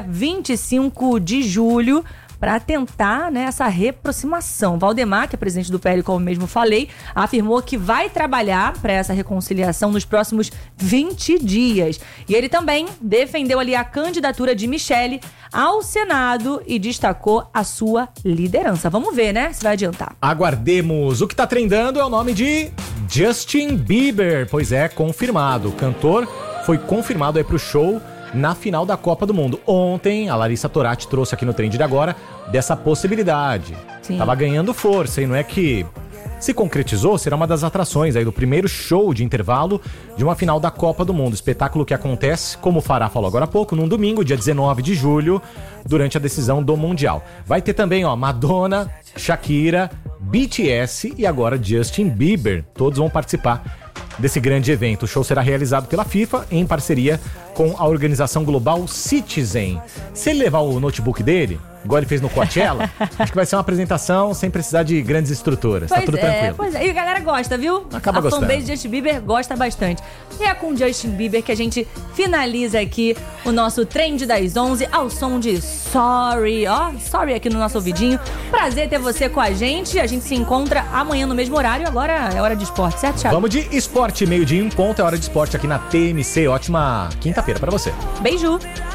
25 de julho, para tentar, né, essa reaproximação. Valdemar, que é presidente do PL, como mesmo falei, afirmou que vai trabalhar para essa reconciliação nos próximos 20 dias. E ele também defendeu ali a candidatura de Michele ao Senado e destacou a sua liderança. Vamos ver, né, se vai adiantar. Aguardemos. O que tá trendando é o nome de Justin Bieber. Pois é, confirmado. O cantor foi confirmado aí pro show na final da Copa do Mundo. Ontem, a Larissa Torati trouxe aqui no Trend de Agora dessa possibilidade. Sim. Tava ganhando força, e não é que se concretizou, será uma das atrações aí do primeiro show de intervalo de uma final da Copa do Mundo. Espetáculo que acontece, como o Fará falou agora há pouco, num domingo, dia 19 de julho, durante a decisão do Mundial. Vai ter também, Madonna, Shakira, BTS e agora Justin Bieber. Todos vão participar desse grande evento. O show será realizado pela FIFA em parceria com a organização global Citizen. Se ele levar o notebook dele, igual ele fez no Coachella, acho que vai ser uma apresentação sem precisar de grandes estruturas. Tá tudo tranquilo. Pois é, e a galera gosta, viu? Acaba gostando. A fanbase de Justin Bieber gosta bastante. E é com Justin Bieber que a gente finaliza aqui o nosso Trend das 11 ao som de Sorry, Sorry aqui no nosso ouvidinho. Prazer ter você com a gente. A gente se encontra amanhã no mesmo horário. Agora é hora de esporte, certo, Thiago? Vamos de esporte, meio-dia em ponto, é hora de esporte aqui na TMC. Ótima quinta-feira pra você. Beijo!